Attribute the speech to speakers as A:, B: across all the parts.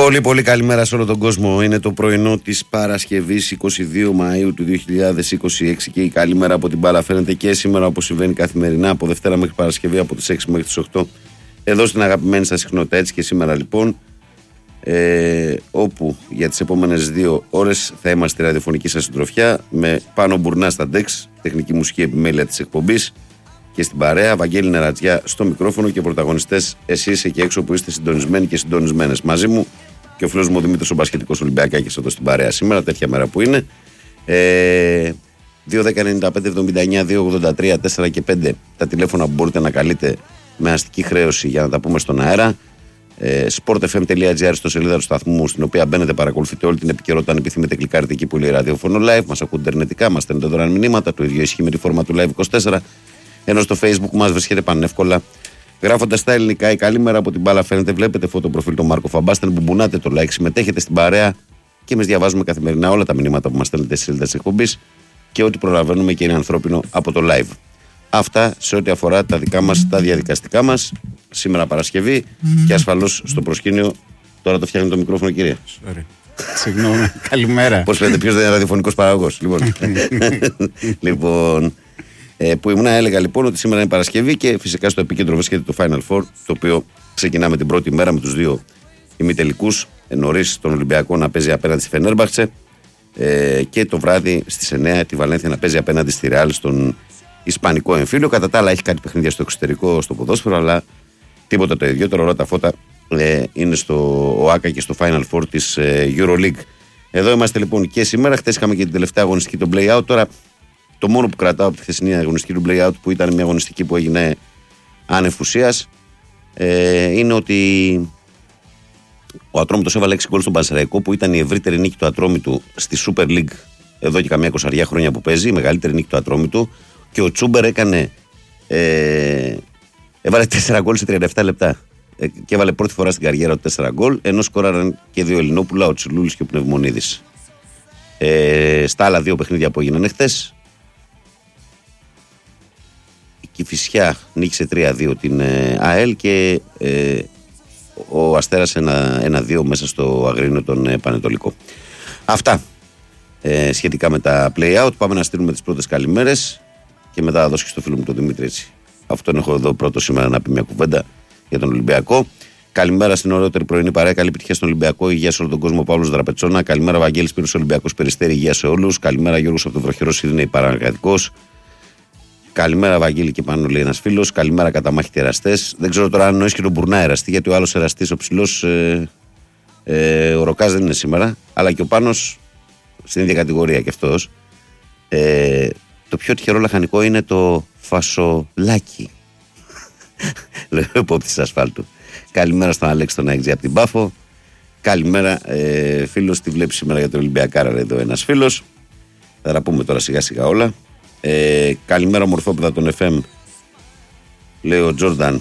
A: Πολύ πολύ καλημέρα σε όλο τον κόσμο. Είναι το πρωινό της Παρασκευής 22 Μαΐου του 2026 και η καλημέρα από την μπάλα φαίνεται και σήμερα, όπως συμβαίνει καθημερινά από Δευτέρα μέχρι Παρασκευή από τις 6 μέχρι τις 8 εδώ στην αγαπημένη σας συχνότητα. Έτσι και σήμερα λοιπόν, όπου για τις επόμενες 2 ώρες θα είμαστε στη ραδιοφωνική σας συντροφιά με Πάνο Μπουρνά στα ντεξ, τεχνική μουσική επιμέλεια της εκπομπής, και στην παρέα Βαγγέλη Νερατζιά στο μικρόφωνο και πρωταγωνιστές εσείς εκεί έξω που είστε συντονισμένοι και συντονισμένες μαζί μου και ο φίλος μου ο Δημήτρης ο Μπασχετικός Ολυμπιακάκης εδώ στην παρέα σήμερα, τέτοια μέρα που είναι. 2-10-95-79-2-83 4 και 5 τα τηλέφωνα που μπορείτε να καλείτε με αστική χρέωση για να τα πούμε στον αέρα. sportfm.gr στο σελίδα του σταθμού, στην οποία μπαίνετε, παρακολουθείτε όλη την επικαιρότητα. Αν επιθυμείτε, κλικάρετε εκεί που λέει ραδιόφωνο live. Μας ακούτε ιντερνετικά, μας στέλνετε δωρεάν μηνύματα. Το ίδιο ισχύει με τη φόρμα του Live 24. Ενώ στο Facebook μας βρίσκεται πανεύκολα γράφοντας στα ελληνικά η καλημέρα από την μπάλα φαίνεται. Βλέπετε φωτοπροφίλ τον Μάρκο Φαμπάστεν, που μπουνάτε το like, συμμετέχετε στην παρέα και εμείς διαβάζουμε καθημερινά όλα τα μηνύματα που μας στέλνετε στη σελίδα της εκπομπής και ό,τι προλαβαίνουμε και είναι ανθρώπινο από το live. Αυτά σε ό,τι αφορά τα δικά μας, τα διαδικαστικά μας. Σήμερα Παρασκευή και ασφαλώς στο προσκήνιο. Τώρα το φτιάχνει το μικρόφωνο, κυρία.
B: Συγγνώμη. Καλημέρα.
A: Πώς φαίνεται, ποιος δεν είναι ραδιοφωνικός παραγωγός. Λοιπόν. Που ήμουν, έλεγα λοιπόν ότι σήμερα είναι Παρασκευή και φυσικά στο επίκεντρο βρίσκεται το Final Four, το οποίο ξεκινά με την πρώτη μέρα με τους 2 ημιτελικούς. Νωρίς τον Ολυμπιακό να παίζει απέναντι στη Φενέρμπαχτσε και το βράδυ στις 9 τη Βαλένθια να παίζει απέναντι στη Ρεάλ στον Ισπανικό εμφύλιο. Κατά τα άλλα έχει κάτι παιχνίδια στο εξωτερικό στο ποδόσφαιρο, αλλά τίποτα το ίδιο. Τώρα όλα τα φώτα είναι στο ΟΑΚΑ και στο Final Four της EuroLeague. Εδώ είμαστε λοιπόν και σήμερα. Χθες είχαμε και την τελευταία αγωνιστική, το play-out. Τώρα το μόνο που κρατάω από τη χθεσινή αγωνιστική του play-out, που ήταν μια αγωνιστική που έγινε άνευ ουσίας, είναι ότι ο Ατρόμητος έβαλε 6 γκολ στον Πανσεραϊκό, που ήταν η ευρύτερη νίκη του Ατρόμητου στη Super League εδώ και καμιά 20 χρόνια που παίζει, η μεγαλύτερη νίκη του Ατρόμητου, και ο Τσούμπερ έβαλε 4 γκολ σε 37 λεπτά. Και έβαλε πρώτη φορά στην καριέρα του 4 γκολ, ενώ σκόραραν και 2 Ελληνόπουλα, ο Τσιλούλης και ο Πνευμονίδης. Στα άλλα 2 παιχνίδια που έγιναν χθες, η Κηφισιά νίκησε 3-2 την ΑΕΛ και ο Αστέρας 1-2 μέσα στο Αγρίνιο τον Πανετολικό. Αυτά σχετικά με τα play-out. Πάμε να στείλουμε τις πρώτες καλημέρες και μετά θα δώσω και στο φίλο μου τον Δημήτρη, έτσι. Αυτόν έχω εδώ πρώτο σήμερα να πει μια κουβέντα για τον Ολυμπιακό. Καλημέρα στην ωραιότερη πρωινή παρέα. Καλή επιτυχία στον Ολυμπιακό. Υγεία σε όλο τον κόσμο. Παύλος Δραπετσόνα. Καλημέρα Βαγγέλης Πύρος Ολυμπιακός Περιστέρη. Υγεία σε όλους. Καλημέρα Γιώργος από το βροχερό Σίδνεϊ Παραγωγικός. Καλημέρα Βαγγέλη και πάνω, λέει ένας φίλος. Καλημέρα καταμάχητοι εραστές. Δεν ξέρω τώρα αν εννοείς και τον Μπουρνά εραστή, γιατί ο άλλος εραστής, ο ψηλός, ο Ροκάς δεν είναι σήμερα, αλλά και ο Πάνος στην ίδια κατηγορία κι αυτός. Το πιο τυχερό λαχανικό είναι το φασολάκι. Λέω υπόπτης ασφάλτου. Καλημέρα στον Αλέξη τον Αεξή από την Πάφο. Καλημέρα φίλος, τη βλέπει σήμερα για το Ολυμπιακάρα, λέει εδώ ένας φίλος. Θα τα πούμε τώρα σιγά σιγά όλα. Καλημέρα μορφόπεδα των FM, λέει ο Τζόρνταν.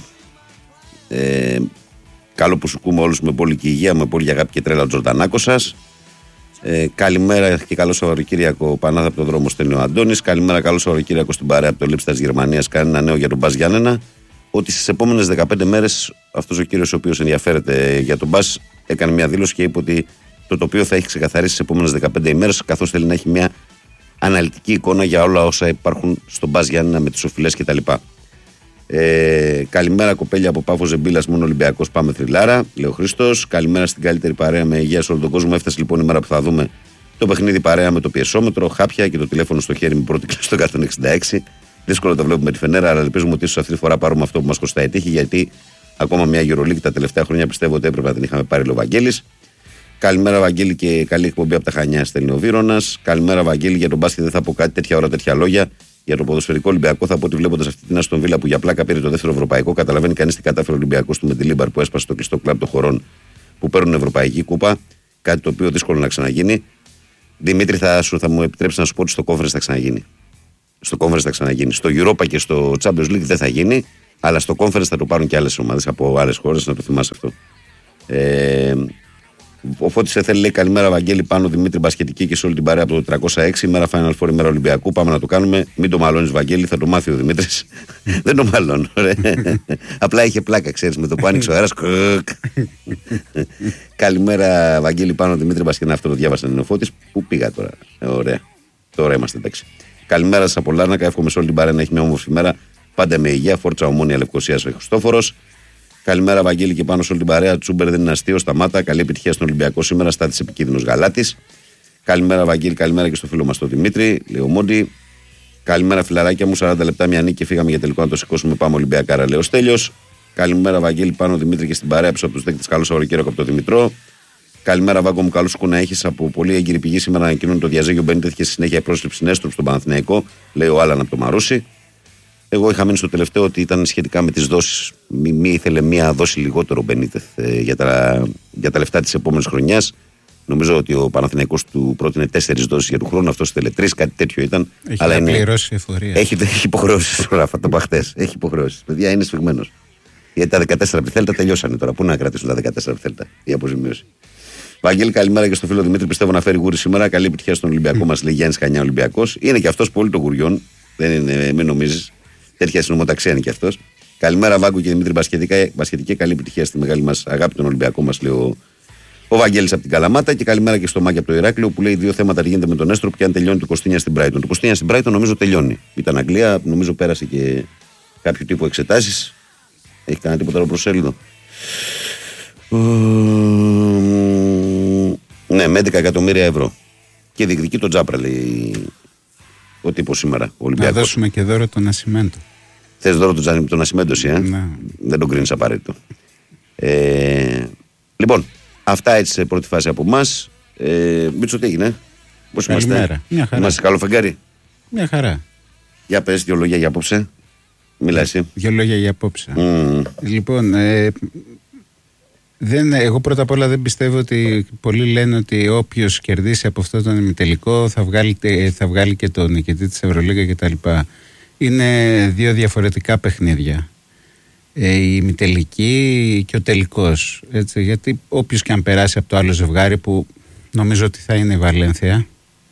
A: Καλό που σου ακούμε όλους με πόλη και υγεία, με πολύ αγάπη και τρέλα, ο Τζορντανάκος σας. Καλημέρα και καλό Σαββατοκύριακο Πανάδα από τον δρόμο, στέλνει ο Αντώνης. Καλημέρα, καλό Σαββατοκύριακο στην παρέα από το Λίψτα της Γερμανίας. Κάνει ένα νέο για τον Μπας Γιάννενα, ότι στις επόμενες 15 μέρες αυτός ο κύριος ο οποίος ενδιαφέρεται για τον Μπας έκανε μια δήλωση και είπε ότι το τοπίο θα έχει ξεκαθαρίσει στις επόμενες 15 ημέρες, καθώς θέλει να έχει μια αναλυτική εικόνα για όλα όσα υπάρχουν στον Μπας Γιάννενα με τις οφειλές κτλ. Καλημέρα κοπέλια από Πάφο Ζεμπίλας, μόνο Ολυμπιακός, πάμε θρυλάρα, λέει ο Χρήστος. Καλημέρα στην καλύτερη παρέα με υγεία σε όλο τον κόσμο. Έφτασε λοιπόν η μέρα που θα δούμε το παιχνίδι παρέα με το πιεσόμετρο, χάπια και το τηλέφωνο στο χέρι με πρώτη κλάση στο 166. Δύσκολο το βλέπουμε τη Φενέρα, αλλά ελπίζουμε ότι ίσως αυτή τη φορά πάρουμε αυτό που μας κοστάει τύχη, γιατί ακόμα μια EuroLeague τα τελευταία χρόνια πιστεύω ότι έπρεπε να την είχαμε πάρει, ο Βαγγέλης. Καλημέρα Βαγγέλη και καλή εκπομπή από τα Χανιά, στέλνει ο Βύρονας. Καλημέρα Βαγγέλη, για τον μπάσκετ δεν θα πω κάτι τέτοια ώρα, τέτοια λόγια. Για το ποδοσφαιρικό Ολυμπιακό θα πω ότι βλέποντας αυτή την Αστον Βίλα που για πλάκα πήρε το δεύτερο ευρωπαϊκό, καταλαβαίνει κανείς τι κατάφερε ο Ολυμπιακός του με τη Λίμπαρ που έσπασε το κλειστό κλαμπ των χωρών που παίρνουν ευρωπαϊκή κούπα. Κάτι το οποίο δύσκολο να ξαναγίνει. Δημήτρη, θα μου επιτρέψει να σου πω ότι στο Conference θα ξαναγίνει. Στο Conference θα ξαναγίνει. Στο Europa και στο Champions League δεν θα γίνει, αλλά στο Conference θα το πάρουν και άλλες ομάδες από άλλες χώρες, να το θυμάσαι αυτό. Ο Φώτης θέλει, λέει καλημέρα Βαγγέλη, πάνω Δημήτρη Μπασκετική και σε όλη την παρέα από το 306. Ημέρα Final Four, ημέρα Ολυμπιακού. Πάμε να το κάνουμε. Μην το μαλώνεις Βαγγέλη, θα το μάθει ο Δημήτρης. Δεν το μαλώνω. Απλά είχε πλάκα, ξέρεις, με το που άνοιξε ο αέρας. Καλημέρα, Βαγγέλη, πάνω Δημήτρη Μπασκινά. Αυτό το διάβασα είναι ο Φώτης. Πού πήγα τώρα. Ωραία. Τώρα είμαστε εντάξει. Καλημέρα σας από Λάρνακα. Εύχομαι σε όλη την παρέα να έχει μια όμορφη μέρα. Πάντα με υγεία. Φόρτσα Ομόνια Λευκωσίας ο Χριστόφορος. Καλημέρα, Βαγγέλη, και πάνω σε όλη την παρέα. Τσούμπερ δεν είναι αστείο. Σταμάτα. Καλή επιτυχία στον Ολυμπιακό σήμερα. Στάτης επικίνδυνος Γαλάτης. Καλημέρα, Βαγγέλη. Καλημέρα και στο φίλο μας τον Δημήτρη. Λέω Μόντι. Καλημέρα, φιλαράκια μου. 40 λεπτά μια νίκη και φύγαμε για τελικό να το σηκώσουμε. Πάμε Ολυμπιακάρα, λέω Στέλιος. Καλημέρα, Βαγγέλη, πάνω Δημήτρη και στην παρέα πίσω από του δέκτες. Καλό Σαββατοκύριακο από τον Δημητρό. Καλημέρα, Βάγκο μου. Καλού σκου να έχει από πολύ έγκυρη πηγή σήμερα να ανακοινώνει το διαζύγιο Μπένιτεθ και στη συνέχεια η πρόσληψη Νέστρου στον Παναθηναϊκό. Λέει ο Άλαν από το Μαρούσι. Εγώ είχα μείνει στο τελευταίο ότι ήταν σχετικά με τις δόσεις. Μη ήθελε μία δόση λιγότερο Μπένιτεθ για τα λεφτά της επόμενης χρονιάς. Νομίζω ότι ο Παναθηναϊκός του πρότεινε 4 δόσεις για του χρόνου. Αυτό ήθελε 3, κάτι τέτοιο ήταν.
B: Έχει πληρώσει εφορία.
A: Έχει υποχρεώσεις όλα αυτά το χτες. Έχει υποχρεώσεις. Παιδιά, είναι σφιγμένος. Γιατί τα 14 επιθέλτα τελειώσανε τώρα. Πού να κρατήσουν τα 14 επιθέλτα, η αποζημίωση. Βαγγέλη, καλημέρα και στο φίλο Δημήτρη. Πιστεύω να φέρει γούρι σήμερα. Καλή επιτυχία στον Ολυμπιακό μας, λέει Γιάννης Χανιά Ολυμπιακός. Είναι και αυτός πολύ των γουριών. Δεν είναι, μην νομίζεις. Τέτοια συνομοταξία είναι και αυτός. Καλημέρα, Βάγκο και Δημήτρη. Μπασκετική, καλή επιτυχία στη μεγάλη μας αγάπη τον Ολυμπιακό μας, λέει ο Βαγγέλης από την Καλαμάτα. Και καλημέρα και στο Μάκη από το Ηράκλειο που λέει 2 θέματα γίνεται με τον Έστροπ και αν τελειώνει το Κωστίνια στην Brighton. Το Κωστίνια στην Brighton νομίζω τελειώνει. Ήταν Αγγλία, νομίζω πέρασε και κάποιο τύπο εξετάσεις. Έχει κανένα τίποτα άλλο προσέλιδο. Ναι, με 11 εκατομμύρια ευρώ. Και διεκδικεί τον Τζάπρα, λέει ο τύπος σήμερα. Ο Ολυμπιακός.
B: Να δώσουμε και δώρο τον Ασημέντο.
A: Θες δώρο τον Ασημέντο, ναι. Δεν τον κρίνεις απαραίτητο. Λοιπόν, αυτά έτσι σε πρώτη φάση από εμάς. Μίτσο, τι έγινε? Πώς είμαστε?
B: Μια χαρά.
A: Είμαστε καλό φεγγάρι?
B: Μια χαρά.
A: Για πες 2 λόγια για απόψε. Μιλά εσύ.
B: 2 λόγια για απόψε. Λοιπόν, εγώ πρώτα απ' όλα δεν πιστεύω ότι πολλοί λένε ότι όποιος κερδίσει από αυτό τον ημιτελικό θα βγάλει και τον νικητή της Ευρωλίγα κτλ. Είναι 2 διαφορετικά παιχνίδια. Η ημιτελική και ο τελικός. Έτσι, γιατί όποιος και αν περάσει από το άλλο ζευγάρι που νομίζω ότι θα είναι η Βαλένθια.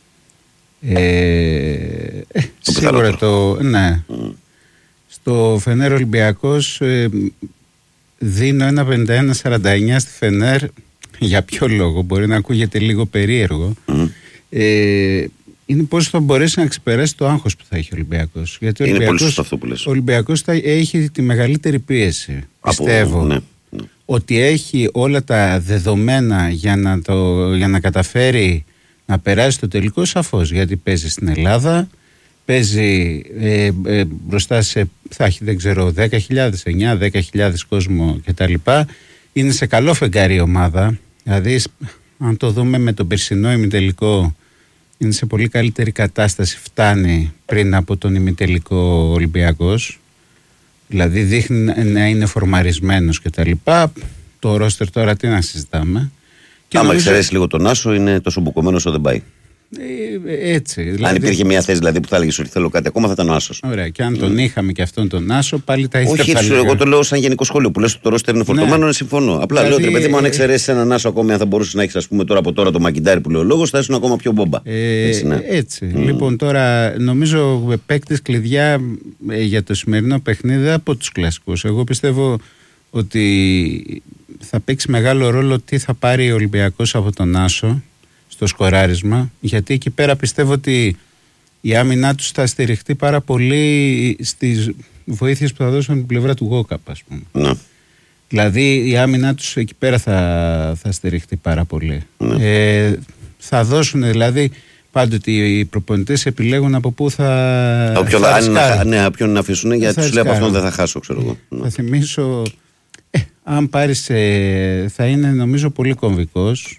B: Σίγουρα ναι. Στο Φενέρ Ολυμπιακός δίνω ένα 51-49 στη Φενέρ. Για ποιο λόγο? Μπορεί να ακούγεται λίγο περίεργο. Είναι πώς θα μπορέσει να ξεπεράσει το άγχος που θα έχει ο Ολυμπιακός. Γιατί ο Ολυμπιακός θα έχει τη μεγαλύτερη πίεση. Πιστεύω ότι έχει όλα τα δεδομένα για να καταφέρει να περάσει το τελικό, σαφώς. Γιατί παίζει στην Ελλάδα, παίζει μπροστά θα έχει δεν ξέρω 10.000, 9-10.000 κόσμο κτλ. Είναι σε καλό φεγγάρι η ομάδα. Δηλαδή αν το δούμε με τον περσινό ημιτελικό, είναι σε πολύ καλύτερη κατάσταση, φτάνει πριν από τον ημιτελικό Ολυμπιακός. Δηλαδή δείχνει να είναι φορμαρισμένος κτλ. Το ρόστερ τώρα τι να συζητάμε.
A: Άμα εξαιρέσει λίγο τον Άσο, είναι τόσο μπουκωμένο όσο δεν πάει.
B: Έτσι. Δηλαδή,
A: αν υπήρχε μια θέση δηλαδή, που θα έλεγε ότι θέλω κάτι ακόμα, θα ήταν ο Άσος.
B: Ωραία, και αν τον είχαμε και αυτόν τον Άσο, πάλι τα ίσα.
A: Όχι, εγώ το λέω σαν γενικό σχόλιο που λες ότι το ρόστερ είναι φορτωμένο, συμφωνώ. Απλά δηλαδή, λέω ότι παιδί μου, αν εξαιρέσει έναν Άσο ακόμη, αν θα μπορούσε να έχει, ας πούμε, τώρα από τώρα το Μακιντάρι που λέει ο λόγος, θα ήσουν ακόμα πιο μπόμπα.
B: Έτσι. Λοιπόν, τώρα νομίζω παίκτης κλειδιά για το σημερινό παιχνίδι από τους κλασικούς. Εγώ πιστεύω ότι θα παίξει μεγάλο ρόλο τι θα πάρει ο Ολυμπιακός από τον Άσο στο σκοράρισμα, γιατί εκεί πέρα πιστεύω ότι η άμυνά τους θα στηριχτεί πάρα πολύ στις βοήθειες που θα δώσουν την πλευρά του Γόκαπ, ας πούμε.
A: Ναι.
B: Δηλαδή η άμυνά τους εκεί πέρα θα στηριχτεί πάρα πολύ. Ναι. Θα δώσουν δηλαδή πάντοτε οι προπονητές επιλέγουν από πού θα
A: ποιον να αφήσουν, γιατί τους λέει από αυτόν δεν θα χάσω, ξέρω εγώ.
B: Θα θυμίσω, αν πάρεις, θα είναι νομίζω πολύ κομβικός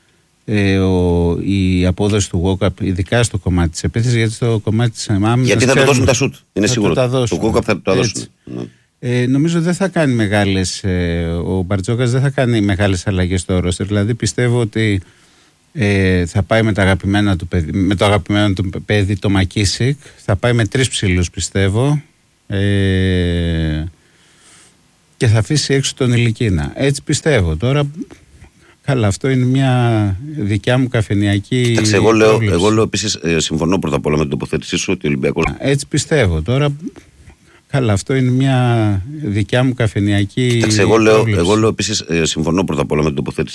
B: η απόδοση του Γόκαπ, ειδικά στο κομμάτι της επίθεσης, γιατί στο κομμάτι της άμυνας.
A: Γιατί θα το δώσουν τα σουτ, είναι σίγουρο. Το Γόκαπ θα το δώσουν.
B: Νομίζω δεν θα κάνει μεγάλες. Ο Μπαρτζόκας δεν θα κάνει μεγάλες αλλαγές στο ρόστερ. Δηλαδή πιστεύω ότι θα πάει με το αγαπημένο του παιδί το Μακίσικ. Θα πάει με 3 ψηλούς, πιστεύω. Και θα αφήσει έξω τον Ηλικίνα. Έτσι πιστεύω. Τώρα, καλά, αυτό είναι μια δικιά μου καφενειακή.
A: Εγώ λέω επίσης, συμφωνώ πρώτα απ' όλα με την τοποθέτησή σου ότι ο Ολυμπιακός.
B: Έτσι πιστεύω. Τώρα, καλά, αυτό είναι μια δικιά μου καφενειακή.
A: Εγώ λέω επίσης, συμφωνώ πρώτα απ' όλα με την τοποθέτησή